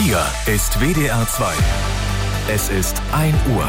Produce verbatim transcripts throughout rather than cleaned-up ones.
Hier ist W D R zwei. Es ist ein Uhr.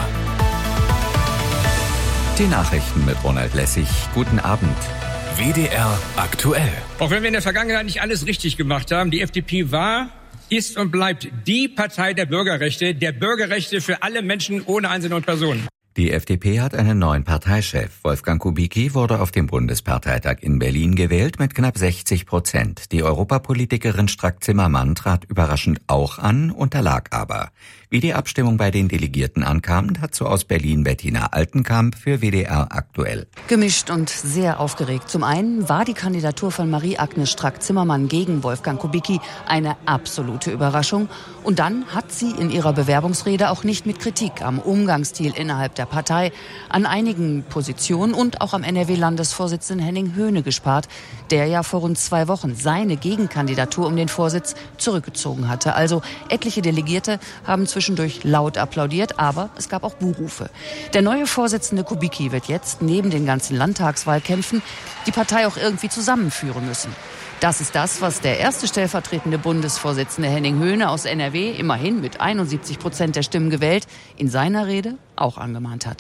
Die Nachrichten mit Ronald Lessig. Guten Abend. W D R aktuell. Auch wenn wir in der Vergangenheit nicht alles richtig gemacht haben, die F D P war, ist und bleibt die Partei der Bürgerrechte, der Bürgerrechte für alle Menschen ohne Einzelne und Personen. Die F D P hat einen neuen Parteichef. Wolfgang Kubicki wurde auf dem Bundesparteitag in Berlin gewählt mit knapp sechzig Prozent. Die Europapolitikerin Strack-Zimmermann trat überraschend auch an, unterlag aber. Wie die Abstimmung bei den Delegierten ankam, dazu aus Berlin Bettina Altenkamp für W D R aktuell. Gemischt und sehr aufgeregt. Zum einen war die Kandidatur von Marie-Agnes Strack-Zimmermann gegen Wolfgang Kubicki eine absolute Überraschung. Und dann hat sie in ihrer Bewerbungsrede auch nicht mit Kritik am Umgangsstil innerhalb der Partei, an einigen Positionen und auch am N R W-Landesvorsitzenden Henning Höhne gespart, der ja vor rund zwei Wochen seine Gegenkandidatur um den Vorsitz zurückgezogen hatte. Also etliche Delegierte haben zwischendurch laut applaudiert, aber es gab auch Buhrufe. Der neue Vorsitzende Kubicki wird jetzt neben den ganzen Landtagswahlkämpfen die Partei auch irgendwie zusammenführen müssen. Das ist das, was der erste stellvertretende Bundesvorsitzende Henning Höhne aus N R W, immerhin mit einundsiebzig Prozent der Stimmen gewählt, in seiner Rede auch angemahnt hat.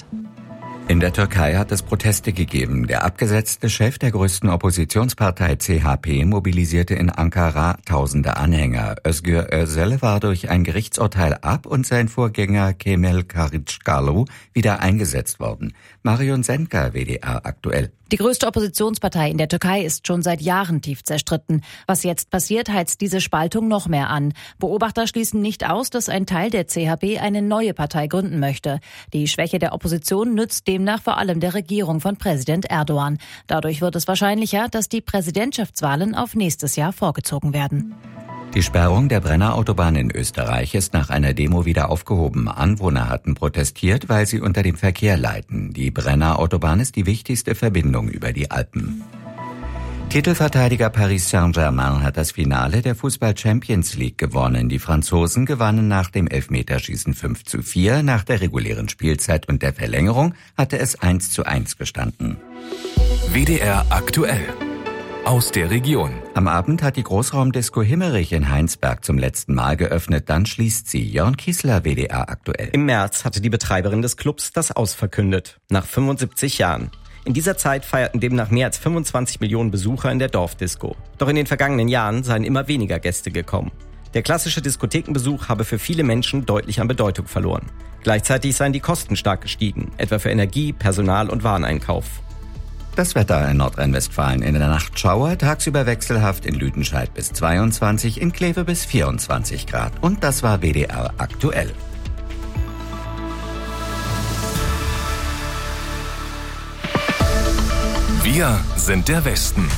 In der Türkei hat es Proteste gegeben. Der abgesetzte Chef der größten Oppositionspartei C H P mobilisierte in Ankara tausende Anhänger. Özgür Özel war durch ein Gerichtsurteil ab und sein Vorgänger Kemal Kılıçdaroğlu wieder eingesetzt worden. Marion Senker, W D R aktuell. Die größte Oppositionspartei in der Türkei ist schon seit Jahren tief zerstritten. Was jetzt passiert, heizt diese Spaltung noch mehr an. Beobachter schließen nicht aus, dass ein Teil der C H P eine neue Partei gründen möchte. Die Schwäche der Opposition nützt demnach vor allem der Regierung von Präsident Erdogan. Dadurch wird es wahrscheinlicher, dass die Präsidentschaftswahlen auf nächstes Jahr vorgezogen werden. Die Sperrung der Brennerautobahn in Österreich ist nach einer Demo wieder aufgehoben. Anwohner hatten protestiert, weil sie unter dem Verkehr leiden. Die Brennerautobahn ist die wichtigste Verbindung über die Alpen. Titelverteidiger Paris Saint-Germain hat das Finale der Fußball-Champions League gewonnen. Die Franzosen gewannen nach dem Elfmeterschießen fünf zu vier. Nach der regulären Spielzeit und der Verlängerung hatte es eins zu eins gestanden. W D R aktuell. Aus der Region. Am Abend hat die Großraumdisco Himmerich in Heinsberg zum letzten Mal geöffnet. Dann schließt sie. Jörn Kiesler, W D R aktuell. Im März hatte die Betreiberin des Clubs das Aus verkündet. Nach fünfundsiebzig Jahren. In dieser Zeit feierten demnach mehr als fünfundzwanzig Millionen Besucher in der Dorfdisco. Doch in den vergangenen Jahren seien immer weniger Gäste gekommen. Der klassische Diskothekenbesuch habe für viele Menschen deutlich an Bedeutung verloren. Gleichzeitig seien die Kosten stark gestiegen, etwa für Energie, Personal und Wareneinkauf. Das Wetter in Nordrhein-Westfalen in der Nacht Schauer, tagsüber wechselhaft in Lüdenscheid bis zweiundzwanzig, in Kleve bis vierundzwanzig Grad. Und das war W D R aktuell. Wir sind der Westen.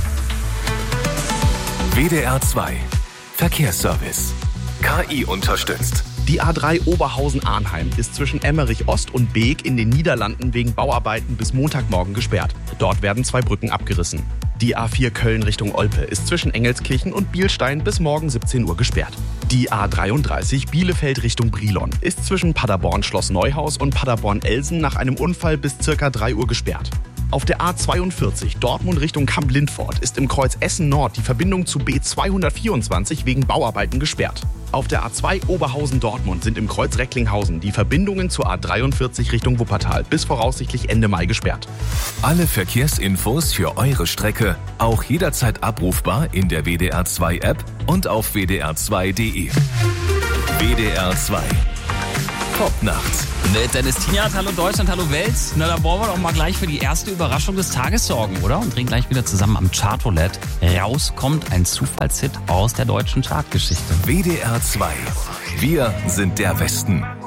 W D R zwei. Verkehrsservice. K I unterstützt. Die A drei Oberhausen-Arnheim ist zwischen Emmerich Ost und Beek in den Niederlanden wegen Bauarbeiten bis Montagmorgen gesperrt. Dort werden zwei Brücken abgerissen. Die A vier Köln Richtung Olpe ist zwischen Engelskirchen und Bielstein bis morgen siebzehn Uhr gesperrt. Die A dreiunddreißig Bielefeld Richtung Brilon ist zwischen Paderborn Schloss Neuhaus und Paderborn Elsen nach einem Unfall bis circa drei Uhr gesperrt. Auf der A zweiundvierzig Dortmund Richtung Kamp-Lindfort ist im Kreuz Essen Nord die Verbindung zu B zweihundertvierundzwanzig wegen Bauarbeiten gesperrt. Auf der A zwei Oberhausen-Dortmund sind im Kreuz Recklinghausen die Verbindungen zur A dreiundvierzig Richtung Wuppertal bis voraussichtlich Ende Mai gesperrt. Alle Verkehrsinfos für eure Strecke auch jederzeit abrufbar in der W D R zwei App und auf w d r zwei punkt d e. W D R zwei. Popnacht. Mit Dennis Tignat, hallo Deutschland, hallo Welt. Na, da wollen wir doch mal gleich für die erste Überraschung des Tages sorgen, oder? Und drehen gleich wieder zusammen am Chartroulette. Raus kommt ein Zufallshit aus der deutschen Chartgeschichte. W D R zwei. Wir sind der Westen.